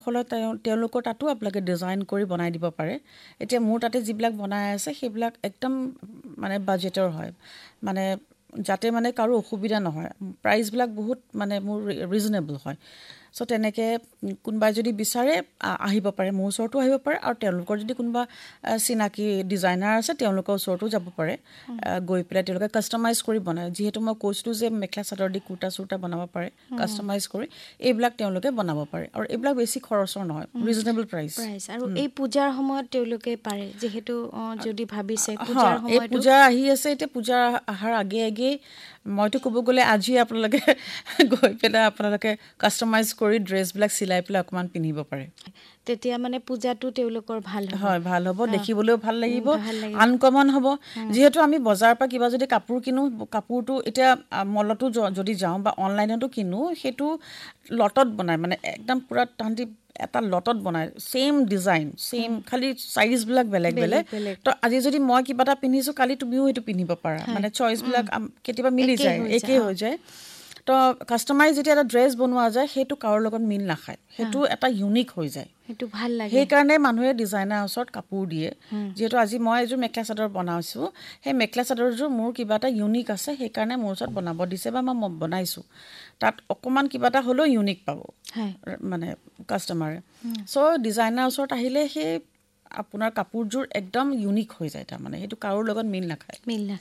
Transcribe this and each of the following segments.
ফলত তেওঁলোকৰ তাতো আপোনালোকে ডিজাইন কৰি বনাই দিব পাৰে এতিয়া মোৰ তাতে যিবিলাক বনাই আছে সেইবিলাক একদম মানে বাজেটৰ হয় মানে যাতে মানে কাৰো অসুবিধা নহয় প্ৰাইচবিলাক বহুত মানে মোৰ ৰিজনেবল হয় সো তেনেকে কোনবাই যদি বিচাৰে আহিব পাৰে মোৰ ওচৰতো আহিব পাৰে আৰু তেওঁলোকৰ যদি কোনবা চিনাকি ডিজাইনাৰ আছে তেওঁলোকৰ ওচৰতো যাব পাৰে গৈ পেলাই তেওঁলোকে কাস্টমাইজ কৰি বনায় যেহেতু মই কৈছো যে মেখলা চাদৰ দি কুৰ্তা চুৰ্তা বনাব পাৰে কাস্টমাইজ কৰি এইবিলাক তেওঁলোকে বনাব পাৰে আৰু এইবিলাক বেছি খৰচৰ নহয় ৰিজনেবল প্ৰাইচ আৰু এই পূজাৰ সময়ত তেওঁলোকে পাৰে যেহেতু যদি ভাবিছে পূজাৰ সময়ত এই পূজা আহি আছে এতিয়া পূজা আহাৰ আগে মইতো ক'ব গ'লে আজি আপোনালোকে গৈ পেলাই আপোনালোকে কাস্টমাইজ কৰি ড্ৰেছবিলাক চিলাই পেলাই অকমান পিন্ধিব পাৰে তেতিয়া মানে পূজাটো তেওঁলোকৰ ভাল হ'ব হয় ভাল হ'ব দেখিবলৈও ভাল লাগিব আনকমন হ'ব যেহেতু আমি বজাৰৰ পৰা কিবা যদি কাপোৰ কিনো কাপোৰটো এতিয়া মলতো যদি যাওঁ বা অনলাইনতো কিনো সেইটো লটত বনায় মানে একদম পুৰা তান্তি এটা লটত বনায় সেম ডিজাইন সেম খালি সাইজ বিলাক বেলেগ তো আজি যদি মই কিবা এটা পিন্ধিছো কালি তুমিও সেইটো পিন্ধিব পাৰা মানে চইচ বিলাক কেতিয়াবা মিলি যায় একে হৈ যায় তো কাস্টমাইজ যেতিয়া এটা ড্ৰেছ বনোৱা যায় সেইটো কাৰোৰ লগত মিল নাখায় সেইটো এটা ইউনিক হৈ যায় সেইটো ভাল লাগে সেই কাৰণে মানুহে ডিজাইনাৰ ওচৰত কাপোৰ দিয়ে যেহেতু আজি মই এযোৰ মেখলা চাদৰ বনাইছো সেই মেখলা চাদৰযোৰ মোৰ কিবা এটা ইউনিক আছে সেই কাৰণে মোৰ ওচৰত বনাব দিছে বা মই বনাইছো তাত অকমান কিবা এটা হলো ইউনিক পাব মানে কাস্টমাৰে সো ডিজাইনাৰ ওচৰত আহিলে সেই আপোনাৰ কাপোৰযোৰ একদম ইউনিক হৈ যায় তাৰ মানে সেইটো কাৰোৰ লগত মিল নাখায়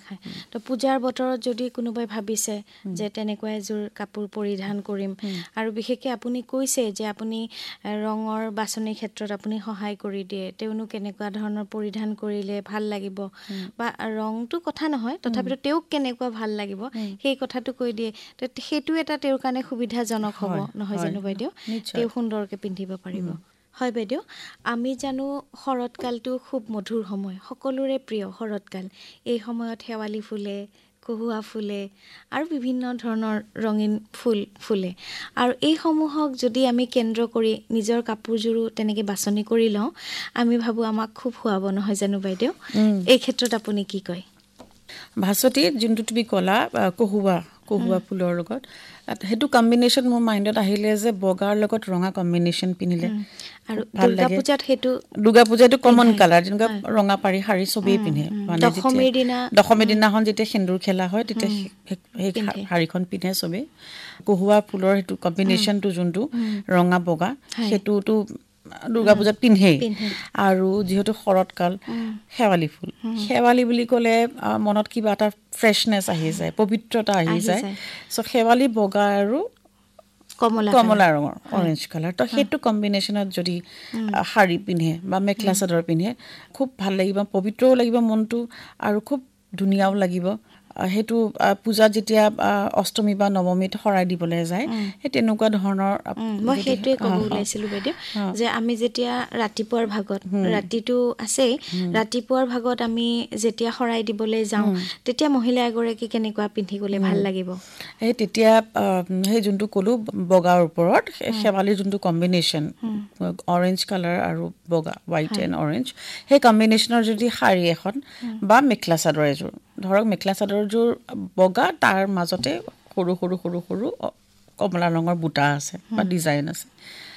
তো পূজাৰ বতৰত যদি কোনোবাই ভাবিছে যে তেনেকুৱা এযোৰ কাপোৰ পৰিধান কৰিম আৰু বিশেষকৈ আপুনি কৈছে যে আপুনি ৰঙৰ বাছনিৰ ক্ষেত্ৰত আপুনি সহায় কৰি দিয়ে তেওঁনো কেনেকুৱা ধৰণৰ পৰিধান কৰিলে ভাল লাগিব বা ৰংটো কথা নহয় তথাপিতো তেওঁক কেনেকুৱা ভাল লাগিব সেই কথাটো কৈ দিয়ে তো সেইটো এটা তেওঁৰ কাৰণে সুবিধাজনক হ'ব নহয় জানো বাইদেউ তেওঁ সুন্দৰকৈ পিন্ধিব পাৰিব হয় বাইদেউ আমি জানো শৰৎকালটো খুব মধুৰ সময় সকলোৰে প্ৰিয় শৰৎকাল এই সময়ত শেৱালি ফুলে কহুৱা ফুলে আৰু বিভিন্ন ধৰণৰ ৰঙীন ফুল ফুলে আৰু এই সমূহক যদি আমি কেন্দ্ৰ কৰি নিজৰ কাপোৰযোৰো তেনেকৈ বাছনি কৰি লওঁ আমি ভাবো আমাক খুব শুৱাব নহয় জানো বাইদেউ এই ক্ষেত্ৰত আপুনি কি কয় ভাসতি যোনটো তুমি কলা কহুৱা ফুলৰ লগত হেতু কম্বিনেশন মোৰ মাইন্ডত আহিলে যে বগাৰ লগত ৰঙা কম্বিনেশন পিনিলে আৰু দুৰ্গা পূজাত হেতু দুৰ্গা পূজাটো কমন কালাৰ যেনেকা ৰঙা পাৰি শাৰী সবেই পিনে মানে দশমীৰ দিনাখন যেতিয়া সেন্দুৰ খেলা হয় তেতিয়া সেই শাৰীখন পিনে সবে কহুৱা ফুলৰ হেতু কম্বিনেশনটো যোনটো ৰঙা বগা হেতুটো দুৰ্গা পূজাত পিন্ধেই আৰু যেহেতু শৰৎকাল শেৱালি ফুল শেৱালি বুলি ক'লে মনত কিবা এটা ফ্ৰেশনেছ আহি যায় পবিত্ৰতা আহি যায় সো শেৱালি বগা আৰু কমলা ৰঙৰ অৰেঞ্জ কালাৰ তো সেইটো কম্বিনেশনত যদি শাৰী পিন্ধে বা মেখলা চাদৰ পিন্ধে খুব ভাল লাগিব পবিত্ৰও লাগিব মনটো আৰু খুব ধুনীয়াও লাগিব হেতু পূজা যেতিয়া অষ্টমী বা নৱমীত হৰাই দিবলৈ যায় হে তেনেকুৱা ধৰণৰ মই হেতুৱে ক'ব ওলাইছিলো বাইদেউ যে আমি যেতিয়া ৰাতিপুৱাৰ ভাগত ৰাতিটো আছে ৰাতিপুৱাৰ ভাগত আমি যেতিয়া হৰাই দিবলৈ যাওঁ তেতিয়া মহিলা এগৰাকী কেনেকুৱা পিন্ধি গলে ভাল লাগিব এই তেতিয়া সেই যোনটো কলো বগাৰ ওপৰত শেৱালিৰ যোনটো কম্বিনেশন অৰেঞ্জ কালাৰ আৰু বগা হোৱাইট এণ্ড অৰেঞ্জ সেই কম্বিনেশনৰ যদি শাৰী এখন বা মেখলা চাদৰ এযোৰ ধৰক মেখলা চাদৰযোৰ বগা তাৰ মাজতে সৰু সৰু সৰু সৰু কমলা ৰঙৰ বুটা আছে বা ডিজাইন আছে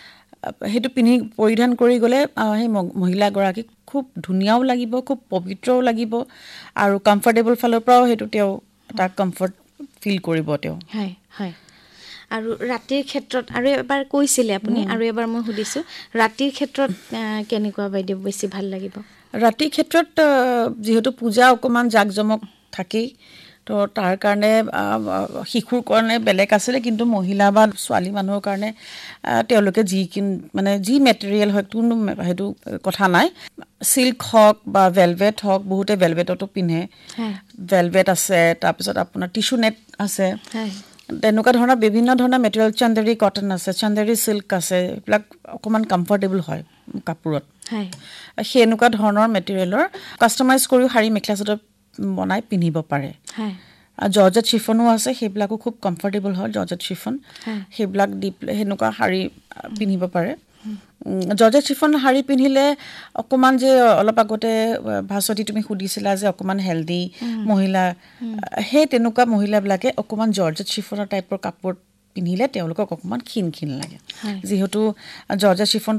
হেতু পিন্ধি পৰিধান কৰি গলে সেই মহিলা গৰাকী খুব ধুনীয়াও লাগিব খুব পবিত্ৰও লাগিব আৰু কমফৰ্টেবল ফালৰ পৰাও হেতু তেওঁ এটা কমফৰ্ট ফিল কৰিব তেওঁ হয় হয় আৰু ৰাতিৰ ক্ষেত্ৰত আৰু এবাৰ কৈছিলে আপুনি আৰু এবাৰ মই সুধিছো ৰাতিৰ ক্ষেত্ৰত কেনেকুৱা বাইদেউ বেছি ভাল লাগিব ৰাতিৰ ক্ষেত্ৰত যেহেতু পূজা অকমান জাকজমক থাকেই তো তাৰ কাৰণে শিশুৰ কাৰণে বেলেগ আছিল কিন্তু মহিলা বা ছোৱালী মানুহৰ কাৰণে তেওঁলোকে মানে যি মেটেৰিয়েল হয় কোনো হেতু কথা নাই সিল্ক হক বা ভেলভেট হক বহুতে ভেলভেটটো পিন্ধে ভেলভেট আছে তাৰ পিছত আপোনাৰ টিস্যু নেট আছে তেনেকুৱা ধৰণৰ বিভিন্ন ধৰণৰ মেটেৰিয়েল চন্দেৰী কটন আছে চন্দেৰী সিল্ক আছে এইবিলাক অকমান কমফৰ্টেবল হয় কাপোৰত সেনেকুৱা ধৰণৰ মেটেৰিয়েলৰ কাস্টমাইজ কৰি শাৰী মেখলা চাদৰ বনাই পিন্ধিব পাৰে জৰ্জেট শিফনো আছে সেইবিলাকো খুব কমফৰ্টেবল হয় জৰ্জেট শিফন সেইবিলাক দি হেনেকুৱা শাৰী পিন্ধিব পাৰে জৰ্জেট শিফন শাৰী পিন্ধিলে অকমান যে অলপ আগতে ভাসতি তুমি সুধিছিলা যে অকমান হেলদি মহিলা হে তেনেকুৱা মহিলাবিলাকে অকমান জৰ্জেট শিফনৰ টাইপৰ কাপোৰ পিন্ধিলে তেওঁলোকক অকমান খিন লাগে যেহেতু জৰ্জেট শিফন